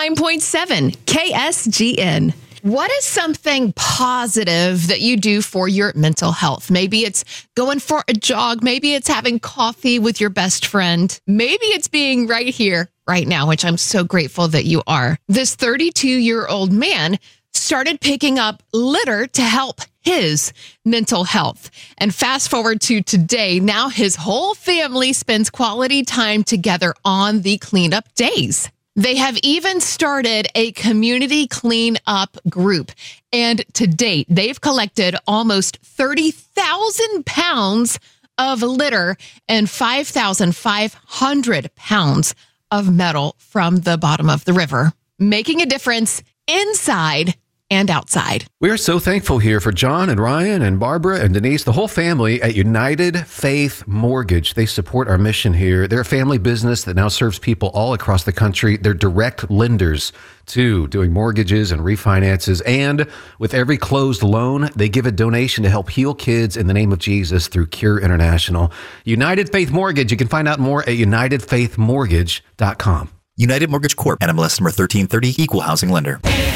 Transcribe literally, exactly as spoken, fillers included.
nine point seven K S G N. What is something positive that you do for your mental health? Maybe it's going for a jog. Maybe it's having coffee with your best friend. Maybe it's being right here, right now, which I'm so grateful that you are. This thirty-two-year-old man started picking up litter to help his mental health. And fast forward to today, now his whole family spends quality time together on the cleanup days. They have even started a community cleanup group. And to date, they've collected almost thirty thousand pounds of litter and five thousand five hundred pounds of metal from the bottom of the river, making a difference inside and outside. We are so thankful here for John and Ryan and Barbara and Denise, the whole family at United Faith Mortgage. They support our mission here. They're a family business that now serves people all across the country. They're direct lenders too, doing mortgages and refinances. And with every closed loan, they give a donation to help heal kids in the name of Jesus through Cure International. United Faith Mortgage. You can find out more at united faith mortgage dot com. United Mortgage Corp. N M L S number thirteen thirty, Equal Housing Lender.